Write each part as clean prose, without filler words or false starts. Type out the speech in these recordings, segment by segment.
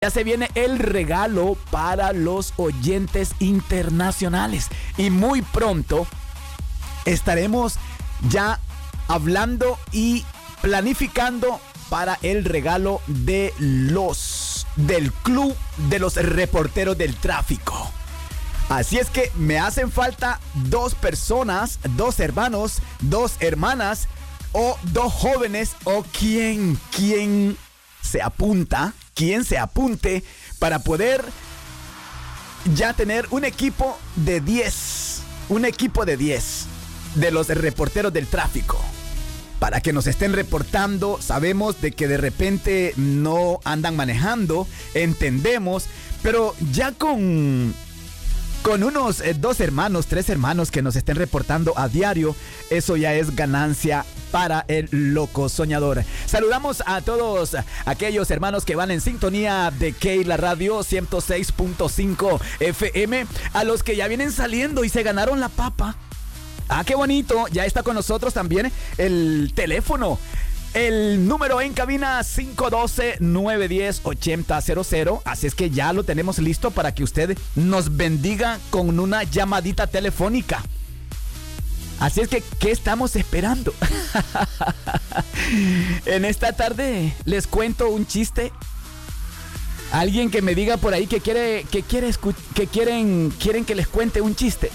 Ya se viene el regalo para los oyentes internacionales y muy pronto estaremos ya hablando y planificando para el regalo del Club de los Reporteros del Tráfico. Así es que me hacen falta 2 personas, 2 hermanos, 2 hermanas o 2 jóvenes o quien se apunta, quien se apunte para poder ya tener un equipo de 10 de los reporteros del tráfico. Para que nos estén reportando, sabemos de que de repente no andan manejando, entendemos, pero ya con unos 2 hermanos, 3 hermanos que nos estén reportando a diario, eso ya es ganancia para el loco soñador. Saludamos a todos aquellos hermanos que van en sintonía de Keila Radio 106.5 FM, a los que ya vienen saliendo y se ganaron la papa. Ah, qué bonito, ya está con nosotros también el teléfono. El número en cabina 512-910-8000. Así es que ya lo tenemos listo para que usted nos bendiga con una llamadita telefónica. Así es que, ¿qué estamos esperando? En esta tarde les cuento un chiste. Alguien que me diga por ahí quieren que les cuente un chiste.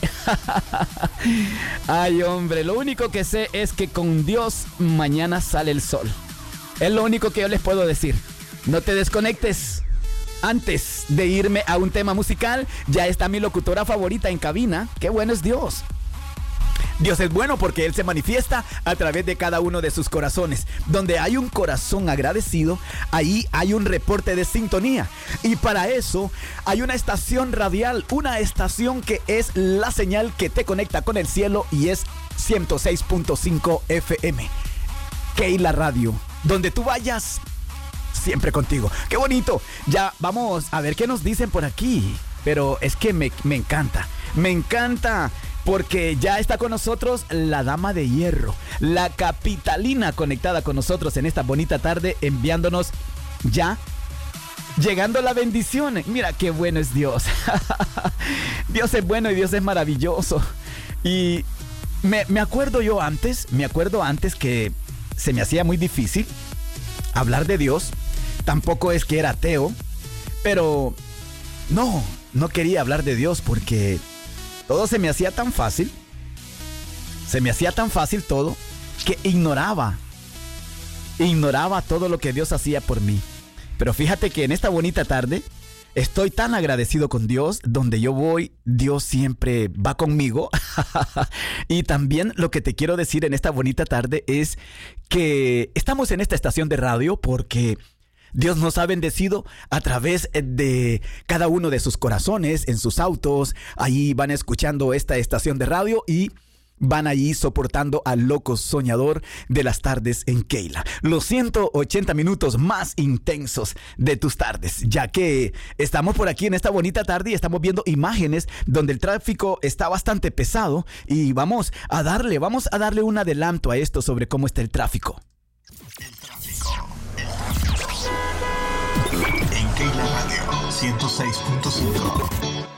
Ay, hombre, lo único que sé es que con Dios mañana sale el sol. Es lo único que yo les puedo decir. No te desconectes. Antes de irme a un tema musical, ya está mi locutora favorita en cabina. ¡Qué bueno es Dios! Dios es bueno porque Él se manifiesta a través de cada uno de sus corazones. Donde hay un corazón agradecido, ahí hay un reporte de sintonía. Y para eso hay una estación radial, una estación que es la señal que te conecta con el cielo y es 106.5 FM. Keila Radio, donde tú vayas, siempre contigo. ¡Qué bonito! Ya vamos a ver qué nos dicen por aquí. Pero es que me encanta. Me encanta. Porque ya está con nosotros la dama de hierro, la capitalina, conectada con nosotros en esta bonita tarde, enviándonos ya, llegando la bendición. Mira qué bueno es Dios. Dios es bueno y Dios es maravilloso. Y me acuerdo antes que se me hacía muy difícil hablar de Dios. Tampoco es que era ateo, pero no quería hablar de Dios porque todo se me hacía tan fácil. Se me hacía tan fácil todo que ignoraba todo lo que Dios hacía por mí. Pero fíjate que en esta bonita tarde estoy tan agradecido con Dios. Donde yo voy, Dios siempre va conmigo. Y también lo que te quiero decir en esta bonita tarde es que estamos en esta estación de radio porque Dios nos ha bendecido a través de cada uno de sus corazones, en sus autos. Ahí van escuchando esta estación de radio y van ahí soportando al loco soñador de las tardes en Keila. Los 180 minutos más intensos de tus tardes, ya que estamos por aquí en esta bonita tarde y estamos viendo imágenes donde el tráfico está bastante pesado y vamos a darle un adelanto a esto sobre cómo está el tráfico. En Keila Radio 106.5.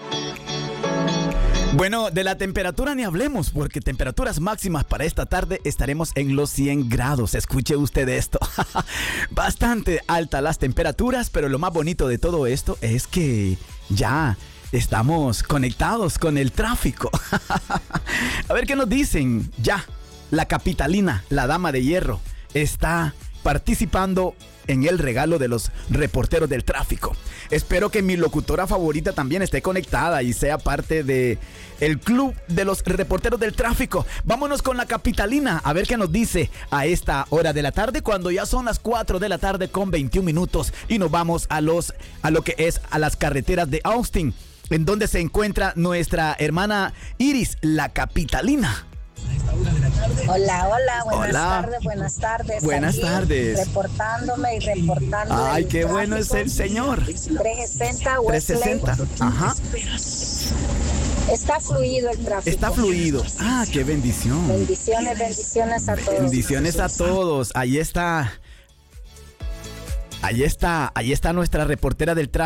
Bueno, de la temperatura ni hablemos, porque temperaturas máximas para esta tarde estaremos en los 100 grados. Escuche usted esto. Bastante altas las temperaturas, pero lo más bonito de todo esto es que ya estamos conectados con el tráfico. A ver qué nos dicen. Ya, la capitalina, la dama de hierro, está participando en el regalo de los reporteros del tráfico. Espero que mi locutora favorita también esté conectada y sea parte de el club de los reporteros del tráfico. Vámonos con la capitalina a ver qué nos dice a esta hora de la tarde, cuando ya son las 4 de la tarde con 21 minutos y nos vamos a lo que es a las carreteras de Austin, en donde se encuentra nuestra hermana Iris, la capitalina. Hola, buenas tardes. Buenas tardes. Reportándome y reportando. Ay, qué bueno es el señor. 360 Westlake. 360. Ajá. Está fluido el tráfico. Está fluido. Ah, qué bendición. Bendiciones a todos. Bendiciones a todos. Ahí está Ahí está nuestra reportera del tráfico.